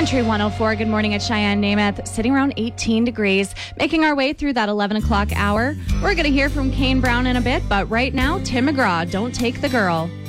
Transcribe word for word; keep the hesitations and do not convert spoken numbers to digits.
Country one oh four. Good morning at Cheyenne Namath. Sitting around eighteen degrees. Making our way through that eleven o'clock hour. We're going to hear from Kane Brown in a bit, but right now, Tim McGraw, Don't Take the Girl.